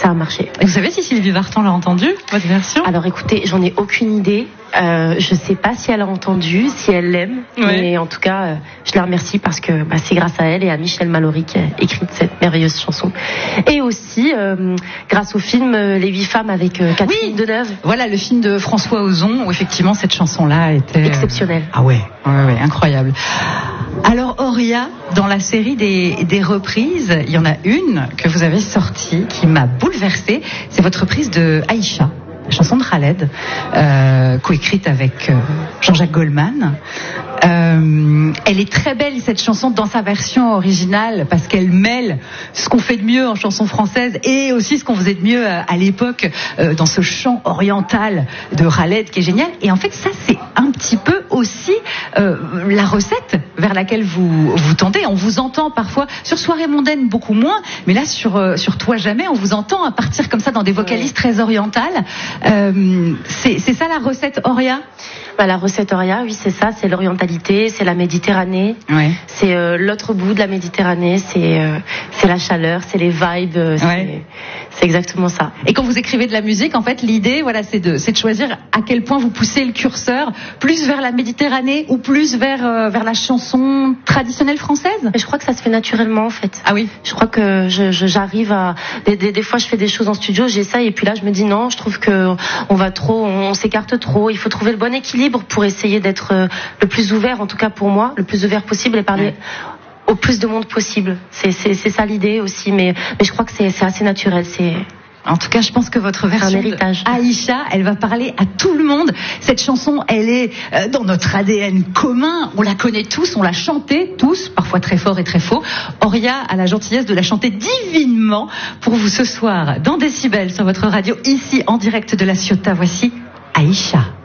ça a marché. Et vous savez si Sylvie Vartan l'a entendu, votre version? Alors écoutez, j'en ai aucune idée. Je sais pas si elle a entendu, si elle l'aime, mais en tout cas, je la remercie parce que c'est grâce à elle et à Michel Mallory qui a écrit cette merveilleuse chanson. Et aussi grâce au film Les 8 femmes avec Catherine Deneuve. Voilà, le film de François Ozon où effectivement cette chanson-là était exceptionnelle. Ah ouais, incroyable. Alors Horia, dans la série des reprises, il y en a une que vous avez sortie qui m'a bouleversée. C'est votre reprise de Aïcha, la chanson de Khaled, coécrite avec Jean-Jacques Goldman. Elle est très belle cette chanson dans sa version originale parce qu'elle mêle ce qu'on fait de mieux en chanson française et aussi ce qu'on faisait de mieux à l'époque dans ce chant oriental de Khaled qui est génial. Et en fait ça c'est un petit peu aussi la recette vers laquelle vous tendez. On vous entend parfois sur Soirée mondaine beaucoup moins, mais là sur Toi jamais on vous entend à partir comme ça dans des vocalises très orientales. C'est ça la recette Horia? La recette Horia, oui, c'est ça, c'est l'orientalité, c'est la Méditerranée, c'est l'autre bout de la Méditerranée, c'est la chaleur, c'est les vibes, c'est exactement ça. Et quand vous écrivez de la musique, en fait, l'idée, c'est de choisir à quel point vous poussez le curseur, plus vers la Méditerranée ou plus vers la chanson traditionnelle française. Et je crois que ça se fait naturellement, en fait. Ah oui. Je crois que j'arrive à des fois je fais des choses en studio, j'essaye et puis là je me dis non, je trouve que on s'écarte trop. Il faut trouver le bon équilibre pour essayer d'être le plus ouvert, en tout cas pour moi, le plus ouvert possible et parler au plus de monde possible. C'est ça l'idée aussi, mais je crois que c'est assez naturel. En tout cas, je pense que votre version de Aïcha, elle va parler à tout le monde. Cette chanson, elle est dans notre ADN commun. On la connaît tous, on l'a chantée tous, parfois très fort et très faux. Horia a la gentillesse de la chanter divinement pour vous ce soir dans Décibel sur votre radio, ici en direct de La Ciotat. Voici Aïcha.